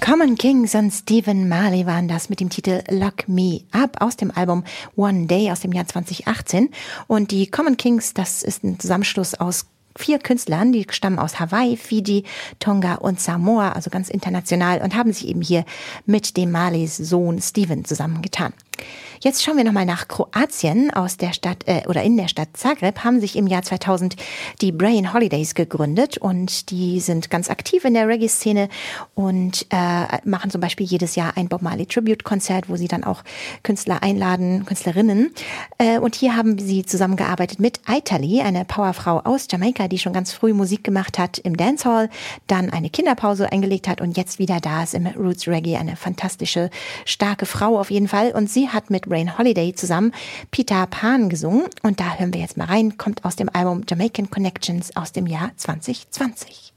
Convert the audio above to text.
Common Kings und Stephen Marley waren das mit dem Titel Lock Me Up aus dem Album One Day aus dem Jahr 2018. Und die Common Kings, das ist ein Zusammenschluss aus 4 Künstlern, die stammen aus Hawaii, Fiji, Tonga und Samoa, also ganz international, und haben sich eben hier mit dem Marleys Sohn Stephen zusammengetan. Jetzt schauen wir nochmal nach Kroatien. Aus der Stadt oder in der Stadt Zagreb haben sich im Jahr 2000 die Brain Holidays gegründet und die sind ganz aktiv in der Reggae-Szene und machen zum Beispiel jedes Jahr ein Bob Marley Tribute-Konzert, wo sie dann auch Künstler einladen, Künstlerinnen. Und hier haben sie zusammengearbeitet mit Aitali, eine Powerfrau aus Jamaika, die schon ganz früh Musik gemacht hat im Dancehall, dann eine Kinderpause eingelegt hat und jetzt wieder da ist im Roots Reggae, eine fantastische, starke Frau auf jeden Fall. Und sie hat mit Brain Holiday zusammen Peter Pan gesungen und da hören wir jetzt mal rein, kommt aus dem Album Jamaican Connections aus dem Jahr 2020.